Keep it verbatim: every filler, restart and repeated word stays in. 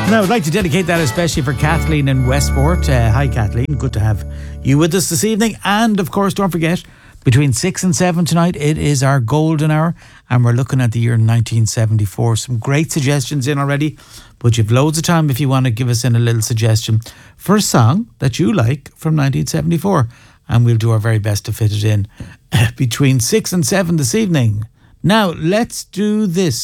Now, I'd like to dedicate that especially for Kathleen in Westport. Uh, hi, Kathleen. Good to have you with us this evening. And, of course, don't forget, between six and seven tonight, it is our golden hour. And we're looking at the year nineteen seventy-four. Some great suggestions in already. But you've loads of time if you want to give us in a little suggestion for a song that you like from nineteen seventy-four. And we'll do our very best to fit it in between six and seven this evening. Now, let's do this.